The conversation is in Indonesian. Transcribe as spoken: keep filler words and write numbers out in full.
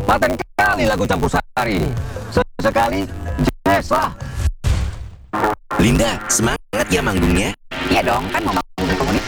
Paten kali lagu campur sari. Sesekali jazz lah. Linda, semangat ya manggungnya. Iya dong, kan mau